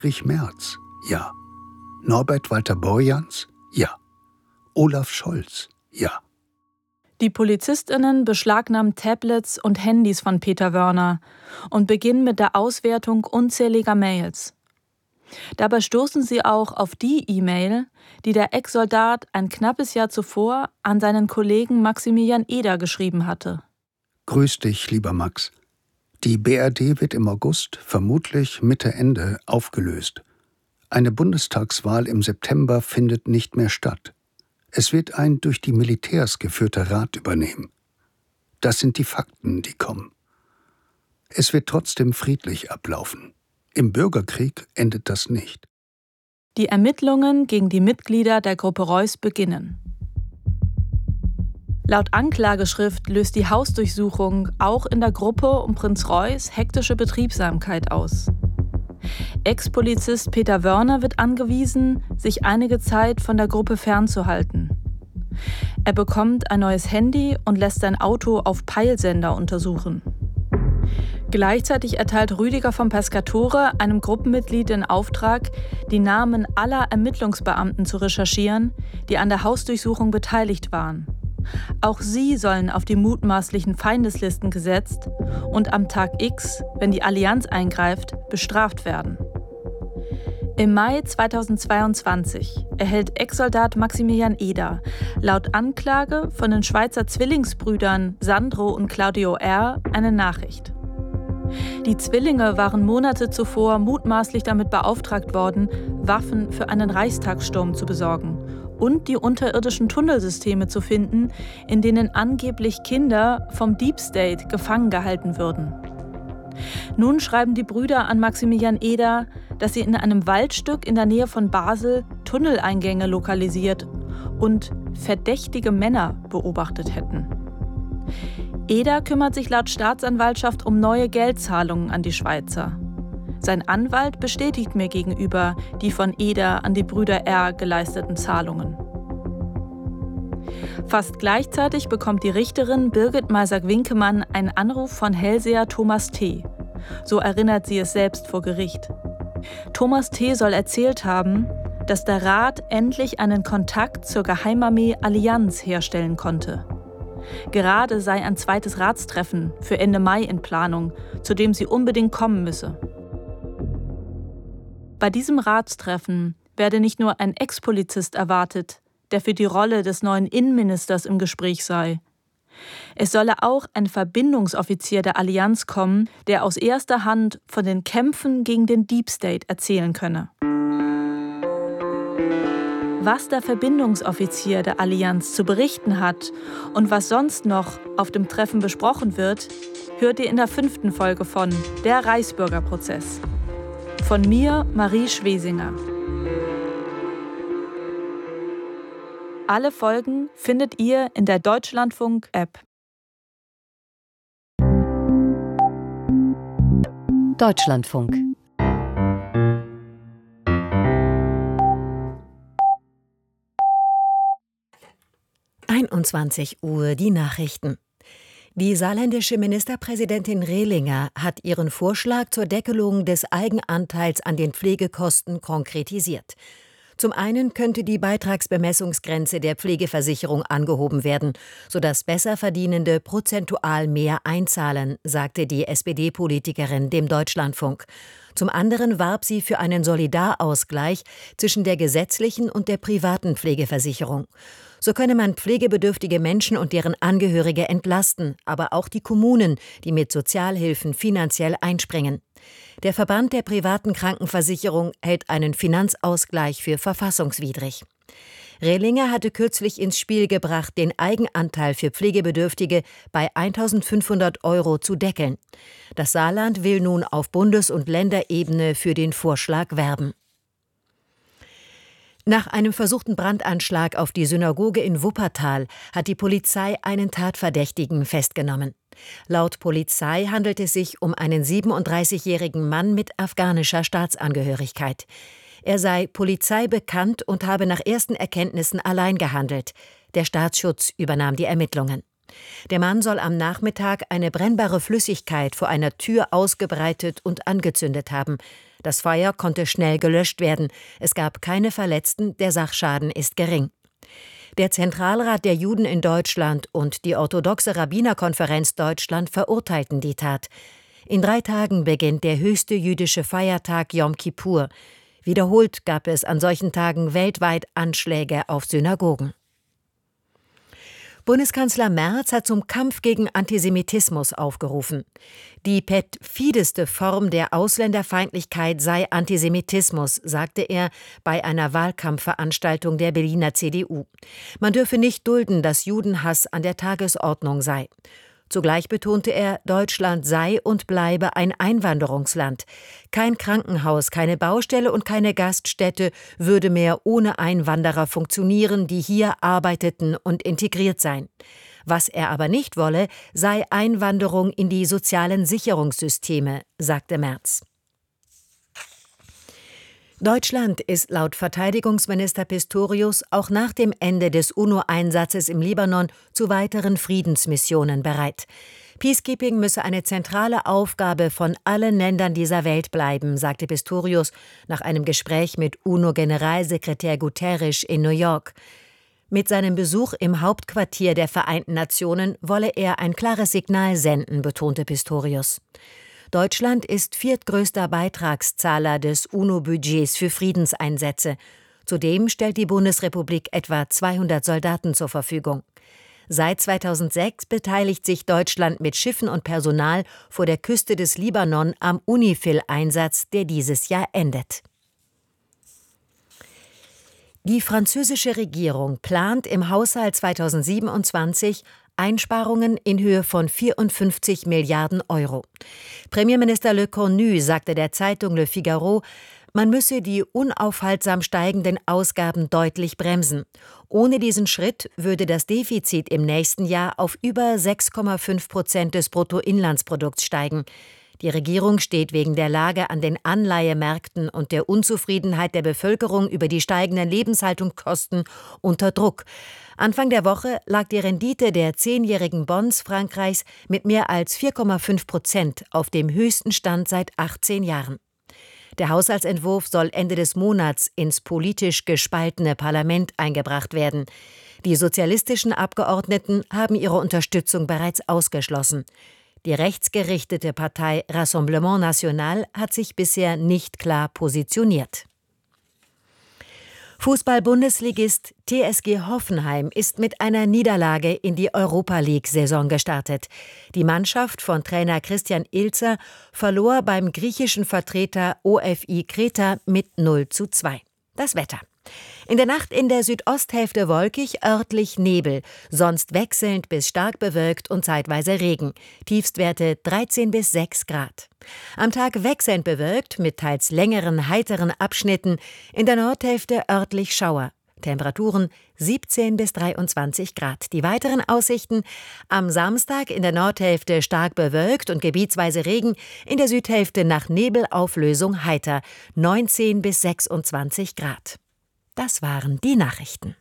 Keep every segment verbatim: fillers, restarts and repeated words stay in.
Friedrich Merz? Ja. Norbert Walter Borjans? Ja. Olaf Scholz? Ja. Die PolizistInnen beschlagnahmen Tablets und Handys von Peter Wörner und beginnen mit der Auswertung unzähliger Mails. Dabei stoßen sie auch auf die E-Mail, die der Ex-Soldat ein knappes Jahr zuvor an seinen Kollegen Maximilian Eder geschrieben hatte. Grüß dich, lieber Max. Die B R D wird im August, vermutlich Mitte Ende, aufgelöst. Eine Bundestagswahl im September findet nicht mehr statt. Es wird ein durch die Militärs geführter Rat übernehmen. Das sind die Fakten, die kommen. Es wird trotzdem friedlich ablaufen. Im Bürgerkrieg endet das nicht. Die Ermittlungen gegen die Mitglieder der Gruppe Reuß beginnen. Laut Anklageschrift löst die Hausdurchsuchung auch in der Gruppe um Prinz Reuß hektische Betriebsamkeit aus. Ex-Polizist Peter Wörner wird angewiesen, sich einige Zeit von der Gruppe fernzuhalten. Er bekommt ein neues Handy und lässt sein Auto auf Peilsender untersuchen. Gleichzeitig erteilt Rüdiger von Pescatore einem Gruppenmitglied den Auftrag, die Namen aller Ermittlungsbeamten zu recherchieren, die an der Hausdurchsuchung beteiligt waren. Auch sie sollen auf die mutmaßlichen Feindeslisten gesetzt und am Tag X, wenn die Allianz eingreift, bestraft werden. Im Mai zweitausendzweiundzwanzig erhält Ex-Soldat Maximilian Eder laut Anklage von den Schweizer Zwillingsbrüdern Sandro und Claudio R. eine Nachricht. Die Zwillinge waren Monate zuvor mutmaßlich damit beauftragt worden, Waffen für einen Reichstagssturm zu besorgen und die unterirdischen Tunnelsysteme zu finden, in denen angeblich Kinder vom Deep State gefangen gehalten würden. Nun schreiben die Brüder an Maximilian Eder, dass sie in einem Waldstück in der Nähe von Basel Tunneleingänge lokalisiert und verdächtige Männer beobachtet hätten. Eder kümmert sich laut Staatsanwaltschaft um neue Geldzahlungen an die Schweizer. Sein Anwalt bestätigt mir gegenüber die von Eder an die Brüder R. geleisteten Zahlungen. Fast gleichzeitig bekommt die Richterin Birgit Meiser-Winkemann einen Anruf von Hellseher Thomas T. So erinnert sie es selbst vor Gericht. Thomas T. soll erzählt haben, dass der Rat endlich einen Kontakt zur Geheimarmee Allianz herstellen konnte. Gerade sei ein zweites Ratstreffen für Ende Mai in Planung, zu dem sie unbedingt kommen müsse. Bei diesem Ratstreffen werde nicht nur ein Ex-Polizist erwartet, der für die Rolle des neuen Innenministers im Gespräch sei. Es solle auch ein Verbindungsoffizier der Allianz kommen, der aus erster Hand von den Kämpfen gegen den Deep State erzählen könne. Was der Verbindungsoffizier der Allianz zu berichten hat und was sonst noch auf dem Treffen besprochen wird, hört ihr in der fünften Folge von Der Reichsbürgerprozess. Von mir, Marie Schwesinger. Alle Folgen findet ihr in der Deutschlandfunk-App. Deutschlandfunk. einundzwanzig Uhr die Nachrichten. Die saarländische Ministerpräsidentin Rehlinger hat ihren Vorschlag zur Deckelung des Eigenanteils an den Pflegekosten konkretisiert. Zum einen könnte die Beitragsbemessungsgrenze der Pflegeversicherung angehoben werden, sodass Besserverdienende prozentual mehr einzahlen, sagte die S P D-Politikerin dem Deutschlandfunk. Zum anderen warb sie für einen Solidarausgleich zwischen der gesetzlichen und der privaten Pflegeversicherung. So könne man pflegebedürftige Menschen und deren Angehörige entlasten, aber auch die Kommunen, die mit Sozialhilfen finanziell einspringen. Der Verband der privaten Krankenversicherung hält einen Finanzausgleich für verfassungswidrig. Rehlinger hatte kürzlich ins Spiel gebracht, den Eigenanteil für Pflegebedürftige bei eintausendfünfhundert Euro zu deckeln. Das Saarland will nun auf Bundes- und Länderebene für den Vorschlag werben. Nach einem versuchten Brandanschlag auf die Synagoge in Wuppertal hat die Polizei einen Tatverdächtigen festgenommen. Laut Polizei handelt es sich um einen siebenunddreißigjährigen Mann mit afghanischer Staatsangehörigkeit. Er sei Polizei bekannt und habe nach ersten Erkenntnissen allein gehandelt. Der Staatsschutz übernahm die Ermittlungen. Der Mann soll am Nachmittag eine brennbare Flüssigkeit vor einer Tür ausgebreitet und angezündet haben. Das Feuer konnte schnell gelöscht werden. Es gab keine Verletzten, der Sachschaden ist gering. Der Zentralrat der Juden in Deutschland und die orthodoxe Rabbinerkonferenz Deutschland verurteilten die Tat. In drei Tagen beginnt der höchste jüdische Feiertag Jom Kippur. Wiederholt gab es an solchen Tagen weltweit Anschläge auf Synagogen. Bundeskanzler Merz hat zum Kampf gegen Antisemitismus aufgerufen. Die perfideste Form der Ausländerfeindlichkeit sei Antisemitismus, sagte er bei einer Wahlkampfveranstaltung der Berliner C D U. Man dürfe nicht dulden, dass Judenhass an der Tagesordnung sei. Zugleich betonte er, Deutschland sei und bleibe ein Einwanderungsland. Kein Krankenhaus, keine Baustelle und keine Gaststätte würde mehr ohne Einwanderer funktionieren, die hier arbeiteten und integriert seien. Was er aber nicht wolle, sei Einwanderung in die sozialen Sicherungssysteme, sagte Merz. Deutschland ist laut Verteidigungsminister Pistorius auch nach dem Ende des UNO-Einsatzes im Libanon zu weiteren Friedensmissionen bereit. Peacekeeping müsse eine zentrale Aufgabe von allen Ländern dieser Welt bleiben, sagte Pistorius nach einem Gespräch mit UNO-Generalsekretär Guterres in New York. Mit seinem Besuch im Hauptquartier der Vereinten Nationen wolle er ein klares Signal senden, betonte Pistorius. Deutschland ist viertgrößter Beitragszahler des UNO-Budgets für Friedenseinsätze. Zudem stellt die Bundesrepublik etwa zweihundert Soldaten zur Verfügung. Seit zweitausendsechs beteiligt sich Deutschland mit Schiffen und Personal vor der Küste des Libanon am UNIFIL-Einsatz, der dieses Jahr endet. Die französische Regierung plant im Haushalt zweitausendsiebenundzwanzig Einsparungen in Höhe von vierundfünfzig Milliarden Euro. Premierminister Le Cornu sagte der Zeitung Le Figaro, man müsse die unaufhaltsam steigenden Ausgaben deutlich bremsen. Ohne diesen Schritt würde das Defizit im nächsten Jahr auf über sechs Komma fünf Prozent des Bruttoinlandsprodukts steigen. Die Regierung steht wegen der Lage an den Anleihemärkten und der Unzufriedenheit der Bevölkerung über die steigenden Lebenshaltungskosten unter Druck. Anfang der Woche lag die Rendite der zehnjährigen Bonds Frankreichs mit mehr als vier Komma fünf Prozent auf dem höchsten Stand seit achtzehn Jahren. Der Haushaltsentwurf soll Ende des Monats ins politisch gespaltene Parlament eingebracht werden. Die sozialistischen Abgeordneten haben ihre Unterstützung bereits ausgeschlossen. Die rechtsgerichtete Partei Rassemblement National hat sich bisher nicht klar positioniert. Fußball-Bundesligist T S G Hoffenheim ist mit einer Niederlage in die Europa-League-Saison gestartet. Die Mannschaft von Trainer Christian Ilzer verlor beim griechischen Vertreter O F I Kreta mit null zu zwei. Das Wetter. In der Nacht in der Südosthälfte wolkig, örtlich Nebel, sonst wechselnd bis stark bewölkt und zeitweise Regen. Tiefstwerte dreizehn bis sechs Grad. Am Tag wechselnd bewölkt mit teils längeren, heiteren Abschnitten, in der Nordhälfte örtlich Schauer. Temperaturen siebzehn bis dreiundzwanzig Grad. Die weiteren Aussichten: am Samstag in der Nordhälfte stark bewölkt und gebietsweise Regen, in der Südhälfte nach Nebelauflösung heiter, neunzehn bis sechsundzwanzig Grad. Das waren die Nachrichten.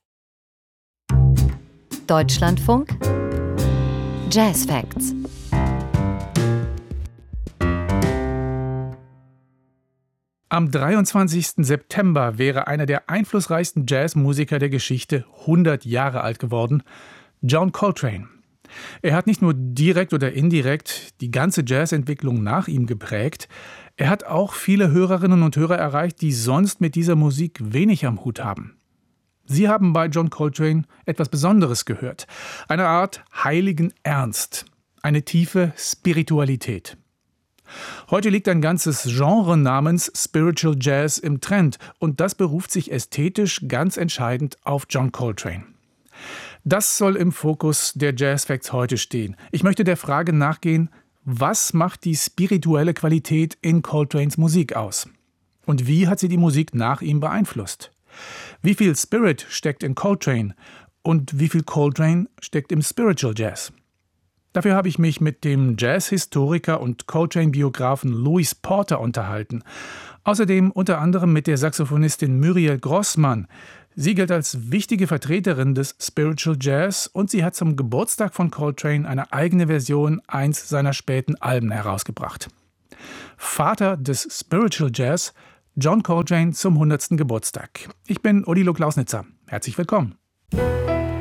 Deutschlandfunk Jazz Facts. Am dreiundzwanzigsten September wäre einer der einflussreichsten Jazzmusiker der Geschichte hundert Jahre alt geworden, John Coltrane. Er hat nicht nur direkt oder indirekt die ganze Jazzentwicklung nach ihm geprägt, er hat auch viele Hörerinnen und Hörer erreicht, die sonst mit dieser Musik wenig am Hut haben. Sie haben bei John Coltrane etwas Besonderes gehört, eine Art heiligen Ernst, eine tiefe Spiritualität. Heute liegt ein ganzes Genre namens Spiritual Jazz im Trend und das beruft sich ästhetisch ganz entscheidend auf John Coltrane. Das soll im Fokus der Jazz Facts heute stehen. Ich möchte der Frage nachgehen, was macht die spirituelle Qualität in Coltranes Musik aus? Und wie hat sie die Musik nach ihm beeinflusst? Wie viel Spirit steckt in Coltrane und wie viel Coltrane steckt im Spiritual Jazz? Dafür habe ich mich mit dem Jazzhistoriker und Coltrane-Biografen Louis Porter unterhalten. Außerdem unter anderem mit der Saxophonistin Muriel Grossmann. Sie gilt als wichtige Vertreterin des Spiritual Jazz und sie hat zum Geburtstag von Coltrane eine eigene Version eins seiner späten Alben herausgebracht. Vater des Spiritual Jazz, John Coltrane zum hundertsten Geburtstag. Ich bin Odilo Klausnitzer. Herzlich willkommen.